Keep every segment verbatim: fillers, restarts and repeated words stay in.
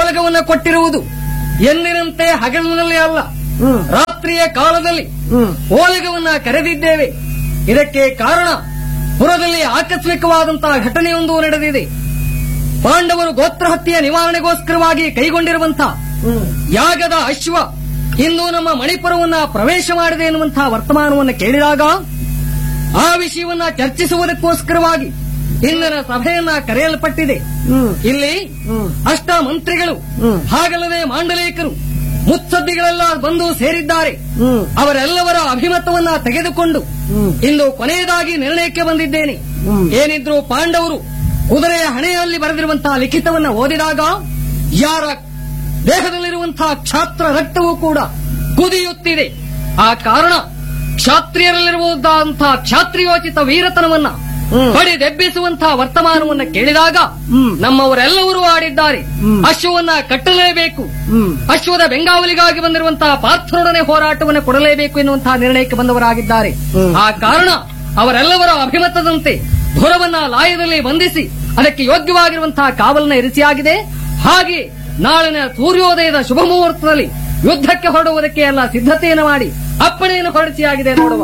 ಓಲಗವನ್ನು ಕೊಟ್ಟಿರುವುದು ಎಂದಿನಂತೆ ಹಗಲಿನಲ್ಲಿ ಅಲ್ಲ, ರಾತ್ರಿಯ ಕಾಲದಲ್ಲಿ ಓಲಗವನ್ನ ಕರೆದಿದ್ದೇವೆ. ಇದಕ್ಕೆ ಕಾರಣ ಪುರದಲ್ಲಿ ಆಕಸ್ಮಿಕವಾದಂತಹ ಘಟನೆಯೊಂದು ನಡೆದಿದೆ. ಪಾಂಡವರು ಗೋತ್ರ ಹತ್ಯೆಯ ನಿವಾರಣೆಗೋಸ್ಕರವಾಗಿ ಕೈಗೊಂಡಿರುವಂತಹ ಯಾಗದ ಅಶ್ವ ಇಂದು ನಮ್ಮ ಮಣಿಪುರವನ್ನ ಪ್ರವೇಶ ಮಾಡಿದೆ ಎನ್ನುವಂತಹ ವರ್ತಮಾನವನ್ನು ಕೇಳಿದಾಗ ಆ ವಿಷಯವನ್ನ ಚರ್ಚಿಸುವುದಕ್ಕೋಸ್ಕರವಾಗಿ ಇಂದಿನ ಸಭೆಯನ್ನ ಕರೆಯಲ್ಪಟ್ಟಿದೆ. ಇಲ್ಲಿ ಅಷ್ಟ ಮಂತ್ರಿಗಳು ಹಾಗಲ್ಲದೆ ಮಾಂಡಲಿಕರು ಮುತ್ಸದ್ದಿಗಳೆಲ್ಲ ಬಂದು ಸೇರಿದ್ದಾರೆ. ಅವರೆಲ್ಲವರ ಅಭಿಮತವನ್ನ ತೆಗೆದುಕೊಂಡು ಇಂದು ಕೊನೆಯದಾಗಿ ನಿರ್ಣಯಕ್ಕೆ ಬಂದಿದ್ದೇನೆ. ಏನಿದ್ರು ಪಾಂಡವರು ಕುದುರೆಯ ಹಣೆಯಲ್ಲಿ ಬರೆದಿರುವಂತಹ ಲಿಖಿತವನ್ನ ಓದಿದಾಗ ಯಾರ ದೇಹದಲ್ಲಿರುವಂತಹ ಕ್ಷಾತ್ರ ರಕ್ತವೂ ಕೂಡ ಕುದಿಯುತ್ತಿದೆ. ಆ ಕಾರಣ ಕ್ಷಾತ್ರಿಯರಲ್ಲಿರುವಂತಹ ಕ್ಷಾತ್ರಿಯೋಚಿತ ವೀರತನವನ್ನ ಬಡಿದೆಬ್ಬಿಸುವಂತಹ ವರ್ತಮಾನವನ್ನ ಕೇಳಿದಾಗ ನಮ್ಮವರೆಲ್ಲರೂ ಆಡಿದ್ದಾರೆ. ಅಶ್ವವನ್ನ ಕಟ್ಟಲೇಬೇಕು, ಅಶ್ವದ ಬೆಂಗಾವಲಿಗಾಗಿ ಬಂದಿರುವಂತಹ ಪಾರ್ಥರೊಡನೆ ಹೋರಾಟವನ್ನು ಕೊಡಲೇಬೇಕು ಎನ್ನುವಂತಹ ನಿರ್ಣಯಕ್ಕೆ ಬಂದವರಾಗಿದ್ದಾರೆ. ಆ ಕಾರಣ ಅವರೆಲ್ಲವರ ಅಭಿಮತದಂತೆ ಧುರವನ್ನ ಲಾಯದಲ್ಲಿ ಬಂಧಿಸಿ ಅದಕ್ಕೆ ಯೋಗ್ಯವಾಗಿರುವಂತಹ ಕಾವಲನ್ನ ಇರಿಸಿಯಾಗಿದೆ. ಹಾಗೆ ನಾಳಿನ ಸೂರ್ಯೋದಯದ ಶುಭ ಮುಹೂರ್ತದಲ್ಲಿ ಯುದ್ಧಕ್ಕೆ ಹೊರಡುವುದಕ್ಕೆ ಎಲ್ಲ ಸಿದ್ಧತೆಯನ್ನು ಮಾಡಿ ಅಪ್ಪಣೆಯನ್ನು ಹೊರಡಿಸಿಯಾಗಿದೆ. ನೋಡುವ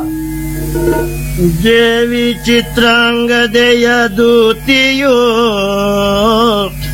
ದೇವಿ ಚಿತ್ರಾಂಗದೆಯ ದೂತಿಯೋ